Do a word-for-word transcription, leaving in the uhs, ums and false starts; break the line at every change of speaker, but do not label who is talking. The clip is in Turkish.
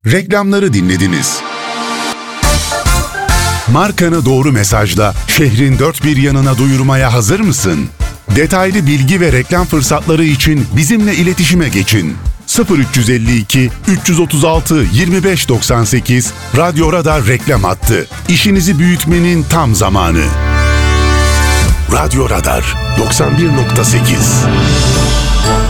Reklamları dinlediniz. Markanı doğru mesajla şehrin dört bir yanına duyurmaya hazır mısın? Detaylı bilgi ve reklam fırsatları için bizimle iletişime geçin. sıfır üç elli iki üç otuz altı yirmi beş doksan sekiz Radyo Radar reklam hattı. İşinizi büyütmenin tam zamanı. Radyo Radar doksan bir nokta sekiz.